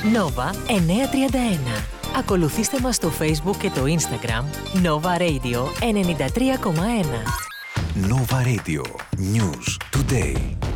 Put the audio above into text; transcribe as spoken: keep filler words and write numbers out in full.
Nova εννιακόσια τριάντα ένα. Ακολουθήστε μας στο Facebook και το Instagram Nova Radio ενενήντα τρία κόμμα ένα. Nova Radio. News Today.